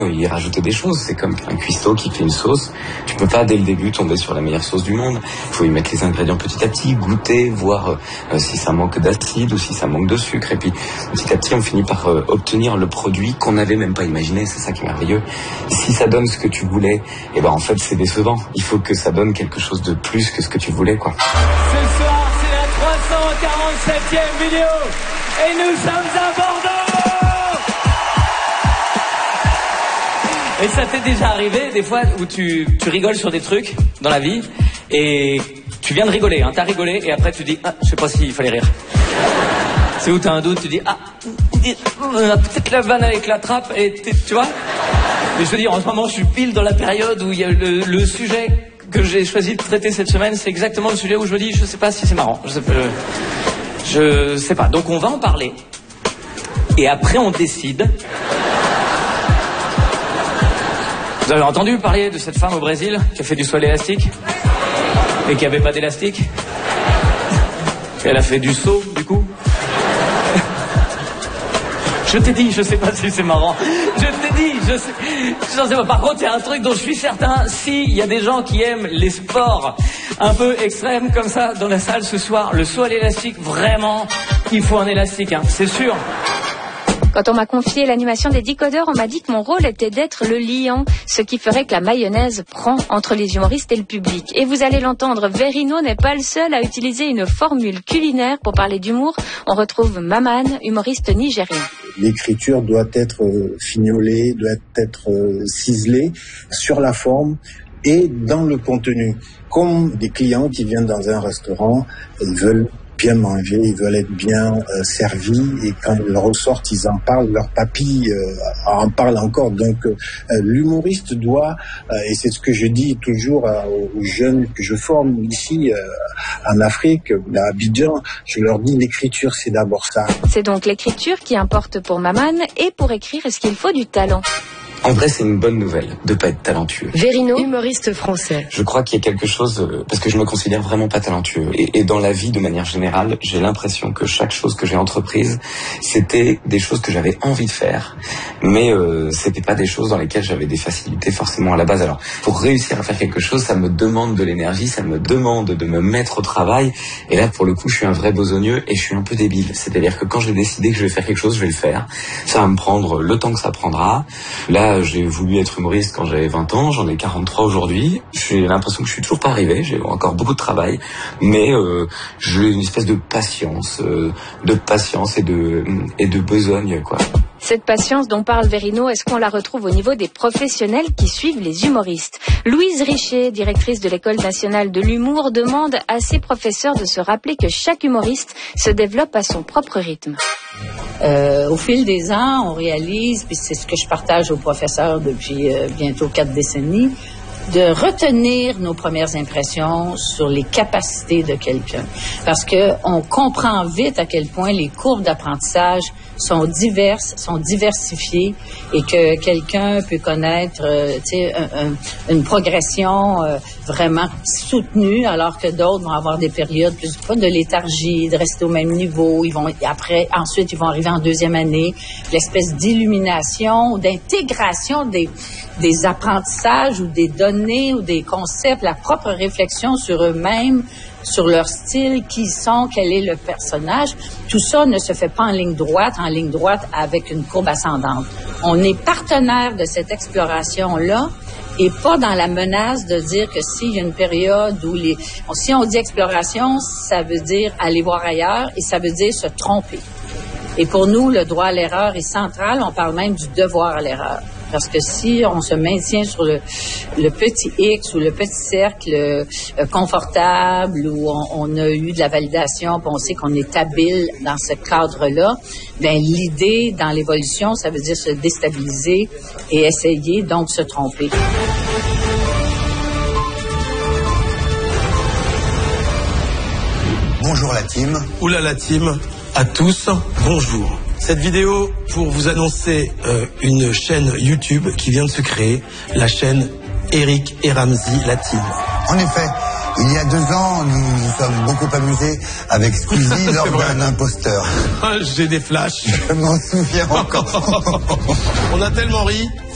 y rajouter des choses. C'est comme un cuistot qui fait une sauce. Tu peux pas dès le début tomber sur la meilleure sauce du monde. Il faut y mettre les ingrédients petit à petit, goûter, voir si ça manque d'acide ou si ça manque de sucre. Et puis petit à petit, on finit par obtenir le produit qu'on n'avait même pas imaginé. C'est ça qui est merveilleux. Si ça donne ce que tu voulais, et ben en fait c'est décevant. Il faut que ça donne quelque chose de plus que ce que tu voulais, quoi. Ce soir, c'est la 347e vidéo et nous sommes à Bordeaux. Et ça t'est déjà arrivé des fois où tu rigoles sur des trucs dans la vie et tu viens de rigoler, hein, t'as rigolé et après tu dis je sais pas s'il fallait rire. C'est où t'as un doute, tu dis peut-être la vanne avec la trappe et tu vois. Et je veux dire, en ce moment je suis pile dans la période où il y a le sujet que j'ai choisi de traiter cette semaine, c'est exactement le sujet où je me dis je sais pas si c'est marrant, je sais pas. Donc on va en parler et après on décide. Vous avez entendu parler de cette femme au Brésil qui a fait du saut à l'élastique et qui avait pas d'élastique? Elle a fait du saut, du coup. Je t'ai dit, je sais pas si c'est marrant. Je t'ai dit, je sais pas. Par contre, il y a un truc dont je suis certain. S'il y a des gens qui aiment les sports un peu extrêmes comme ça dans la salle ce soir, le saut à l'élastique, vraiment, il faut un élastique, hein, c'est sûr. Quand on m'a confié l'animation des décodeurs, on m'a dit que mon rôle était d'être le liant, ce qui ferait que la mayonnaise prend entre les humoristes et le public. Et vous allez l'entendre, Verino n'est pas le seul à utiliser une formule culinaire pour parler d'humour. On retrouve Maman, humoriste nigérien. L'écriture doit être fignolée, doit être ciselée sur la forme et dans le contenu. Comme des clients qui viennent dans un restaurant, ils veulent bien manger, ils veulent être bien servis et quand ils ressortent, ils en parlent, leurs papilles en parlent encore. Donc l'humoriste doit, et c'est ce que je dis toujours aux jeunes que je forme ici en Afrique, à Abidjan, je leur dis l'écriture c'est d'abord ça. C'est donc l'écriture qui importe pour Maman et pour écrire, est-ce qu'il faut du talent? En vrai, c'est une bonne nouvelle de pas être talentueux. Verino, humoriste français. Je crois qu'il y a quelque chose, parce que je me considère vraiment pas talentueux. Et dans la vie, de manière générale, j'ai l'impression que chaque chose que j'ai entreprise, c'était des choses que j'avais envie de faire, mais c'était pas des choses dans lesquelles j'avais des facilités forcément à la base. Alors, pour réussir à faire quelque chose, ça me demande de l'énergie, ça me demande de me mettre au travail. Et là, pour le coup, je suis un vrai besogneux et je suis un peu débile. C'est-à-dire que quand j'ai décidé que je vais faire quelque chose, je vais le faire. Ça va me prendre le temps que ça prendra. Là, j'ai voulu être humoriste quand j'avais 20 ans, j'en ai 43 aujourd'hui. J'ai l'impression que je suis toujours pas arrivé, j'ai encore beaucoup de travail, mais j'ai une espèce de patience et de besogne, quoi. Cette patience dont parle Verino, est-ce qu'on la retrouve au niveau des professionnels qui suivent les humoristes? Louise Richer, directrice de l'École nationale de l'humour, demande à ses professeurs de se rappeler que chaque humoriste se développe à son propre rythme. Au fil des ans, on réalise, puis c'est ce que je partage aux professeurs depuis bientôt 4 décennies, de retenir nos premières impressions sur les capacités de quelqu'un. Parce que on comprend vite à quel point les courbes d'apprentissage sont diverses, sont diversifiées et que quelqu'un peut connaître une progression vraiment soutenue alors que d'autres vont avoir des périodes plus pas de léthargie, de rester au même niveau. Ensuite, ils vont arriver en deuxième année. L'espèce d'illumination, d'intégration des apprentissages ou des données ou des concepts, la propre réflexion sur eux-mêmes, sur leur style, qui ils sont, quel est le personnage. Tout ça ne se fait pas en ligne droite avec une courbe ascendante. On est partenaire de cette exploration-là et pas dans la menace de dire que s'il y a une période où si on dit exploration, ça veut dire aller voir ailleurs et ça veut dire se tromper. Et pour nous, le droit à l'erreur est central. On parle même du devoir à l'erreur. Parce que si on se maintient sur le petit X ou le petit cercle confortable où on a eu de la validation, puis on sait qu'on est habile dans ce cadre-là, ben l'idée dans l'évolution, ça veut dire se déstabiliser et essayer donc se tromper. Bonjour la team. Oula la team, à tous, bonjour. Cette vidéo pour vous annoncer une chaîne YouTube qui vient de se créer, la chaîne Eric et Ramzy, la team. En effet, il y a 2 ans, nous nous sommes beaucoup amusés avec Squeezie lors d'un imposteur. J'ai des flashs. Je m'en souviens encore. On a tellement ri